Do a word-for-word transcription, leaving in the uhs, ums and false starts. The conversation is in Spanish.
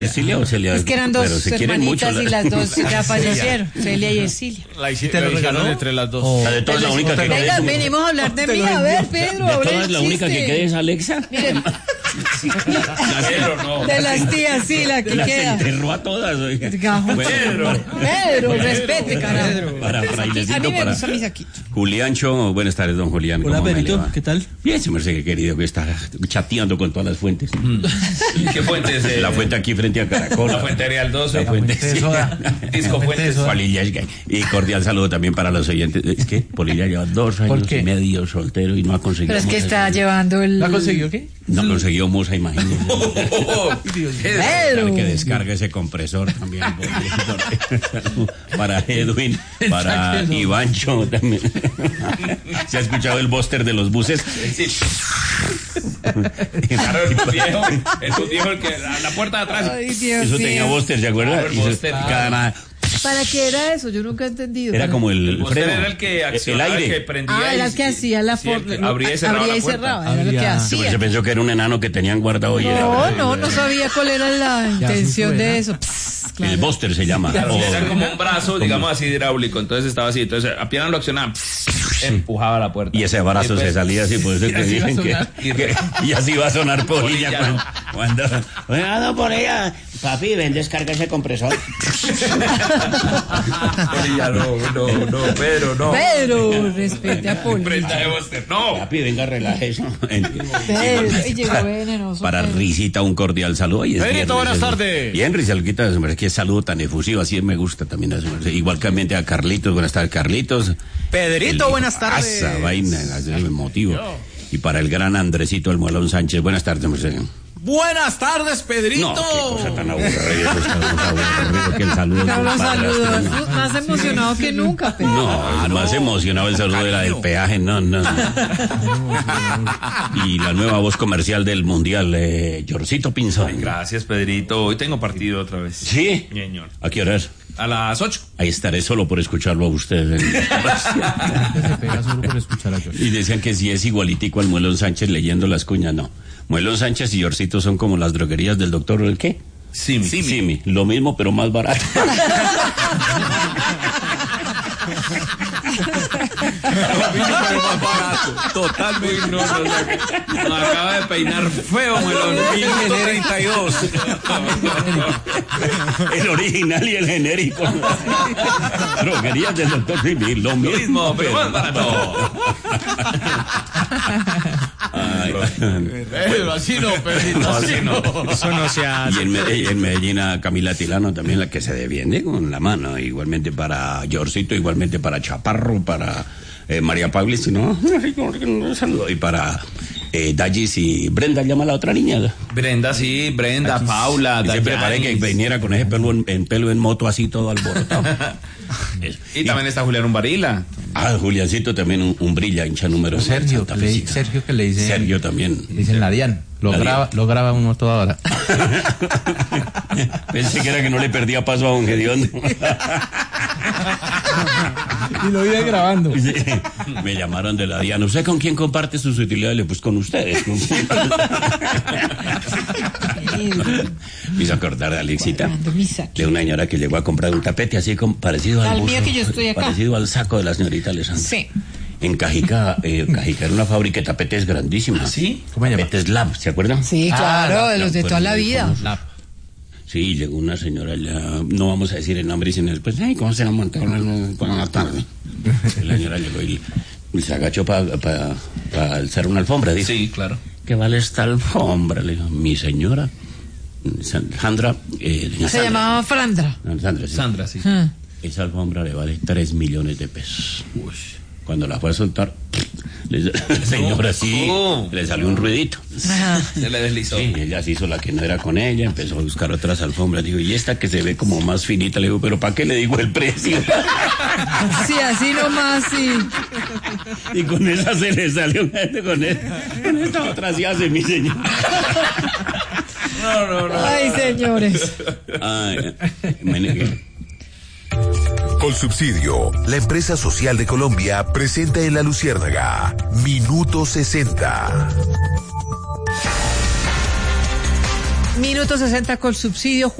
Cecilia o Celia. Es que eran dos se hermanitas mucho, y las dos ya fallecieron, Celia y Cecilia. La hicieron entre las dos. Oh. La de todas la única que Venga, quede. venimos a hablar de mí, a ver, Pedro, De abre todas el la única chiste. que quede es Alexa. Miren, Pedro, no. de las tías, sí, la que Las queda. enterró a todas, oiga. Gajo. Pedro. Pedro, respete, carajo. Para A frailecito, mí me para gusta mi saquito. Juliancho, buenas tardes, don Julián. Hola, ¿Cómo me Pedrito, le va? ¿qué tal? Bien, se me hace que querido que está chateando con todas las fuentes. ¿Qué fuente es? La fuente aquí frente a Caracol. La fuente Real doce. La fuente, fuente de soda. Disco Fuentes. Polilla, y cordial saludo también para los oyentes. Es que Polilla lleva dos años qué? y medio soltero y no ha conseguido. Pero es que musa. está llevando el... ¿La consiguió qué? No consiguió musa, imagínese. Pedro. Que descargue ese compresor también. Pobrecito. Para Edwin, para Ivancho también. ¿Se ha escuchado el búster de los buses? Sí. Claro, es un viejo. Es un viejo el que a la puerta de atrás. Ay, Dios Eso mío. tenía búster, ¿se acuerda? Claro, el Y eso- búster. cada nada- ¿Para qué era eso? Yo nunca he entendido. Era como el, El freno. era el que accionaba, el el aire. que prendía. Ah, era el que hacía la sí, el que forma. abría y cerraba Abría la y puerta. cerraba, era lo que Había- Sí, pues, hacía. se pensó que era un enano que tenían guardado y No, era no, no sabía cuál era la intención suena. de eso. Pss, el claro. búster se llama. Claro, O- era como un brazo, digamos así, hidráulico. Entonces estaba así. Entonces apenas lo accionaban, empujaba la puerta. Y ese brazo Después- se salía así, por eso y que así dicen va a que, sonar. que- y así va a sonar Polilla Polilla, cuando, ¿no? cuando oiga, no, Polilla, papi, ven, descarga ese compresor. Polilla, no, no, no, Pedro, no. Pedro, respete a Poli. Prenda de Buster, no. Papi, venga, relaje eso. Pedro, y llegó venenoso. Para Pedro. Risita un cordial saludo. Oye, es Pedrito, viernes, buenas es- tardes. Bien, Risalquita, que saludo tan efusivo, así me gusta también. Igualmente a Carlitos, buenas tardes, Carlitos. Pedrito, El- buenas tardes. Asa vaina, ese es el motivo. Y para el gran Andresito, el Muelón Sánchez, buenas tardes, merced. Buenas tardes, Pedrito. No, qué cosa tan aburrida, eso está más aburrido que el saludo. Pero los compadre, saludos, hasta- más emocionado que nunca, Pedro. No, el más emocionado el saludo era del peaje, no, no. Y la nueva voz comercial del Mundial, eh, Yorcito Pinzón. Gracias, Pedrito. Hoy tengo partido otra vez. ¿Sí? Señor. ¿A qué horas? A las ocho. Ahí estaré solo por escucharlo a usted. Se pega solo por escuchar a George. Y decían que si es igualitico al Muelón Sánchez leyendo las cuñas, no. Muelón Sánchez y Yorcito son como las droguerías del doctor, ¿el qué? Simi. Simi. Lo mismo, pero más barato. Totalmente. No, no, no. Me acaba de peinar feo, Melón. Minuto treinta y dos. El original y el genérico. Droguerías del doctor Simi, lo Lo mismo, mismo, pero más barato. Ay, Pero así no, Pedrito. Así no. Eso no se hace. y en Medellín, en Medellín a Camila Tilano también, la que se defiende con la mano. Igualmente para Yorcito, igualmente para Chaparro, para eh, María Pablo, si no, saludo. Y para eh, Dallis y Brenda, llama a la otra niña. Brenda, sí, Brenda, Paula, Y se preparé que Dayanis. viniera con ese pelo en, en pelo en moto así todo alborotado. Eso. Y también está Julián Umbarila. Ah, Juliancito también un, un brilla, hincha número Sergio, Santa que le, Fecita. Sergio que le dice. Sergio también. Le dicen la Dian. Lo La graba, lo graba uno toda hora. Pensé que era que no le perdía paso a Don Gediondo. Y lo iba grabando. Sí, me llamaron de la Diana. ¿Usted con quién comparte sus utilidades? Le, pues con ustedes. Me hizo acordar de Alexita, Cuando me saqué. de una señora que llegó a comprar un tapete así como parecido al Al mío buzo, que yo estoy acá. parecido al saco de la señorita Alessandra. Sí. En Cajica, eh, Cajica era una fábrica de tapetes grandísima. ¿Sí? ¿Cómo se llama? Tapetes Lab, ¿se acuerdan? Sí, Ah, claro, la- de los de la- toda la muy vida. famoso. La- Sí, llegó una señora allá, no vamos a decir el nombre, sino después, ay, ¿cómo se la montaron por la tarde? La señora llegó y, y se agachó para pa, pa alzar una alfombra, dice. Sí, claro. ¿Qué vale esta alfombra? Le dijo, mi señora, Sandra, eh, doña Se Sandra. llamaba Frandra. No, Sandra, sí. Sandra, sí. Ah. Esa alfombra le vale tres millones de pesos. Cuando la fue a soltar, le- la señora sí, Oh. le salió un ruidito. Ajá. Se le deslizó. Sí, ella se hizo la que no era con ella, empezó a buscar otras alfombras. Digo, y esta que se ve como más finita, le digo, pero ¿para qué le digo el precio? Sí, así nomás, sí. Y con esa se le salió con, él, con esta otra sí hace mi señor. No, no, no. Ay, señores. Ay, me negué. Con Subsidio, la empresa social de Colombia presenta en La Luciérnaga Minuto sesenta. Minuto sesenta con subsidio.